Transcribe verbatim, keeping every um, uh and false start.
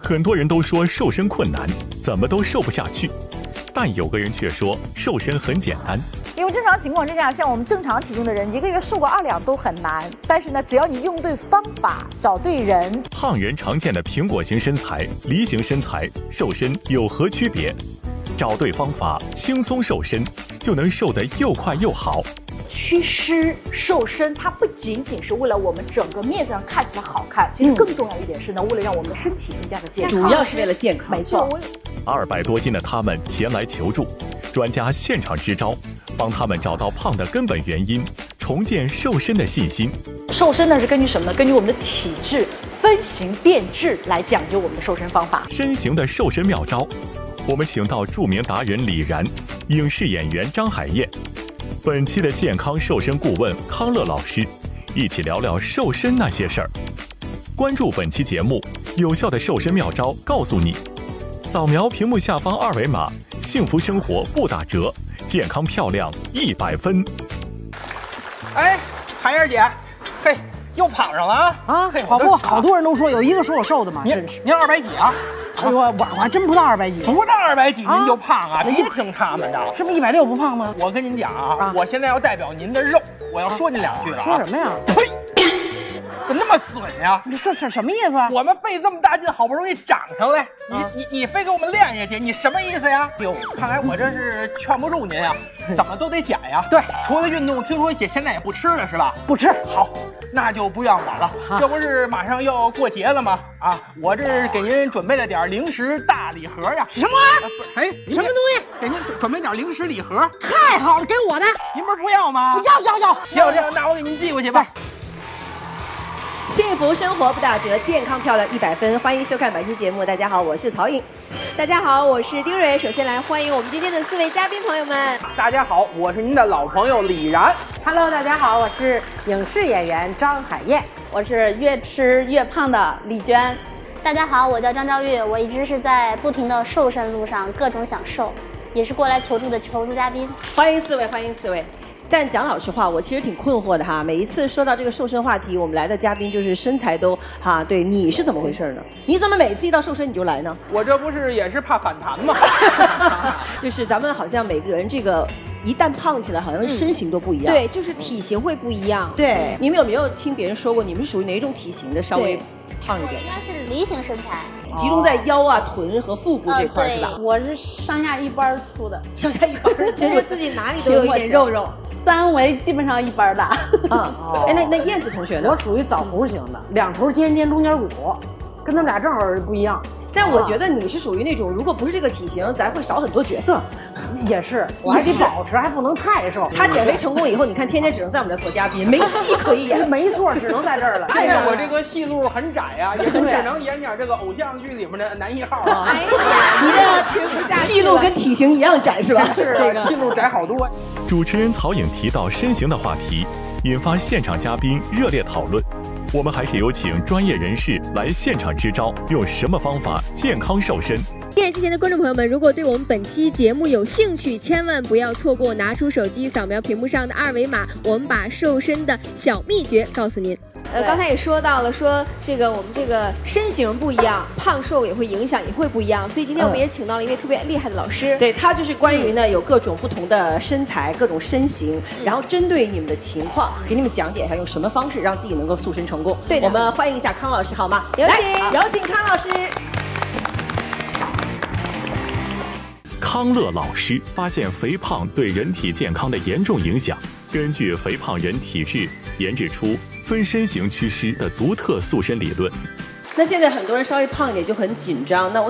很多人都说瘦身困难，怎么都瘦不下去，但有个人却说瘦身很简单。 因为正常情况之下，像我们正常体重的人，一个月瘦个二两都很难。但是呢，只要你用对方法，找对人。 胖人常见的苹果型身材、梨形身材，瘦身有何区别？找对方法，轻松瘦身，就能瘦得又快又好。 祛湿瘦身，它不仅仅是为了我们整个面子上看起来好看，其实更重要一点是呢，为了让我们的身体更加的健康， 主要是为了健康。 没错。 二百多斤的他们前来求助，专家现场支招，帮他们找到胖的根本原因，重建瘦身的信心。 瘦身呢是根据什么呢？根据我们的体质分型变质来讲究我们的瘦身方法。 身形的瘦身妙招，我们请到著名达人李然、影视演员张海燕，本期的健康瘦身顾问康乐老师，一起聊聊瘦身那些事儿。关注本期节目，有效的瘦身妙招告诉你。扫描屏幕下方二维码，幸福生活不打折，健康漂亮一百分。 哎，海燕姐，嘿，又跑上了啊！ 啊，嘿，跑步好多人都说有一个说我瘦的嘛， 您真是。 您二百几啊？ 哎呦，我我还真不到二百几， 不到二百几您就胖啊？别听他们的， 是不是一百六不胖吗？ 我跟您讲啊，我现在要代表您的肉，我要说您两句了啊。 说什么呀？ 呸！怎么那么损呀？ 你这是什么意思啊？ 我们费这么大劲，好不容易长上来，你你你非给我们练下去，你什么意思呀？哟，看来我这是劝不住您呀，怎么都得减呀。 对， 除了运动，听说也现在也不吃了是吧？ 不吃。 好，那就不怨我了。这不是马上要过节了吗？啊，我这是给您准备了点零食大礼盒呀。 什么玩意儿？ 哎， 什么东西？ 给您准备点零食礼盒。 太好了，给我的。 您不是不要吗？ 要要要。 行，这样那我给您寄过去吧。 幸福生活不打折，健康漂亮一百分。欢迎收看本期节目。大家好，我是曹颖。 大家好，我是丁蕊。首先来欢迎我们今天的四位嘉宾朋友们。 大家好，我是您的老朋友李然。 Hello， 大家好，我是影视演员张海燕。 我是越吃越胖的李娟。 大家好，我叫张昭玉，我一直是在不停的瘦身路上，各种想瘦，也是过来求助的求助嘉宾。 欢迎四位，欢迎四位。但讲老实话，我其实挺困惑的哈。每一次说到这个瘦身话题，我们来的嘉宾就是身材都哈，对，你是怎么回事呢？你怎么每次一到瘦身你就来呢？ 我这不是也是怕反弹吗？ 就是咱们好像每个人这个一旦胖起来，好像身形都不一样。 嗯、对，就是体型会不一样。 对，你们有没有听别人说过，你们是属于哪种体型的？稍微胖一点？ 应该是梨形身材。 集中在腰啊、臀和腹部这块、呃、是吧？ 我是上下一般粗的， 上下一般， 觉得自己哪里都有一点肉肉， 三围基本上一般大。 啊，哎，那那燕子同学呢？ 我属于枣核型的，两头尖尖，中间鼓，跟他们俩正好不一样。 但我觉得你是属于那种，如果不是这个体型，咱会少很多角色。 也是，我还得保持，还不能太瘦。 他减肥成功以后，你看天天只能在我们这做嘉宾，没戏可以演。 没错，只能在这儿了。 现在我这个戏路很窄呀、啊，也只能演点这个偶像剧里面的男一号啊。 哎呀，你这听不下去。 戏路跟体型一样窄是吧？ 是这个戏路窄好多。 主持人曹颖提到身形的话题，引发现场嘉宾热烈讨论。我们还是有请专业人士来现场支招，用什么方法健康瘦身。 电视机前的观众朋友们，如果对我们本期节目有兴趣，千万不要错过，拿出手机扫描屏幕上的二维码，我们把瘦身的小秘诀告诉您。呃，刚才也说到了，说这个我们这个身形不一样，胖瘦也会影响，也会不一样。所以今天我们也请到了一位特别厉害的老师， 嗯、对他就是关于呢有各种不同的身材、各种身形，嗯、然后针对你们的情况，给你们讲解一下用什么方式让自己能够塑身成功。 对的， 我们欢迎一下康老师好吗？ 有请， 有请康老师。 康乐老师发现肥胖对人体健康的严重影响，根据肥胖人体质研制出分身型祛湿的独特塑身理论。 那现在很多人稍微胖一点就很紧张，那我